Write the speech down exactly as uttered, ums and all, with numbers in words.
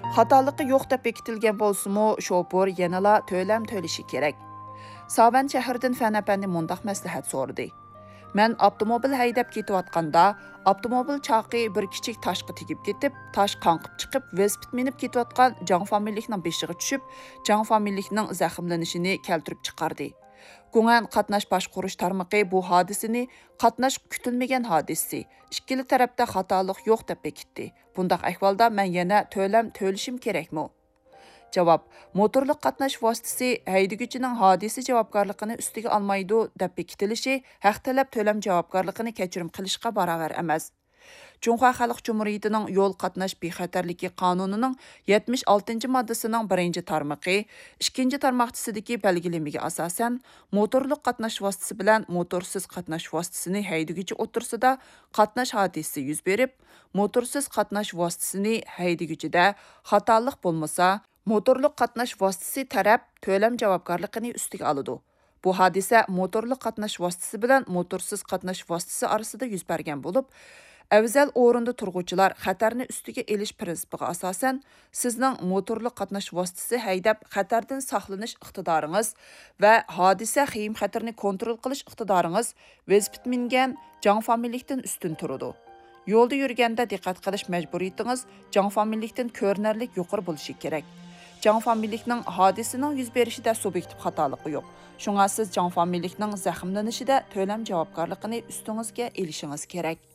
Xatolıqı yo'q deb bekitilgan bo'lsa-mu, shoför yanala to'lam to'lishi kerak. Savan shahridan Fanapandi mundaq maslahat so'radi. Men avtomobil haydab ketayotganda, avtomobil chaqi bir kichik toshga tegib ketib, tosh qonqib chiqib, velosiped minib ketayotgan Jang familikning beshiga tushib, Jang familikning zaxmlanishini keltirib chiqardi. Gung'an qatnash boshqarish tarmoqi bu hodisani qatnash kutilmagan hodisi, ikkili tarafda xatolik yo'q deb bekitdi. Bundaq ahvolda men yana to'lam to'lishim kerakmi? Javob: motorliq qatnash vositasi haydaguvchining hodisa javobgarligini ustiga olmaydi deb bekitilishi haq talab to'lam javobgarligini kechirim qilishga barobar emas. Cunhua Xalq Cumhuriyetining yo'l qatnash bexatarligi qonunining yetmish oltinchi moddasining birinchi tarmoqi ikkinchi tarmoqchasidagi belgilamaga asosan motorliq qatnash vositasi bilan motorsiz qatnash vositasini haydaguvchi o'tirsida qatnash hodisasi yuz berib, motorsiz qatnash vositasini haydaguvchida xatolik bo'lmasa, motorliq qatnash vositasi taraf to'lam javobgarligini ustiga oladi. Bu hodisa motorliq qatnash vositasi bilan motorsiz qatnash vositasi orasida yuz bergan bo'lib, Avzal o'rinda turg'uvchilar xatarni ustiga elish prinsipiga asosan sizning motorli qatnash vositasi haydab xatardan saqlanish iqtidoringiz va hodisa xiyim xatarni kontrol qilish iqtidoringiz velosiped mingan Jang familikdan ustun turadi. Yo'lda yurganda diqqat qilish majburiyatingiz Jang familikdan ko'rinarlik yuqori bo'lishi kerak. Jang familikning hodisining yuz berishida subyektiv xatoligi yo'q. Shunga siz Jang familikning zaxmlanishida to'lam javobgarligini ustingizga elishingiz kerak.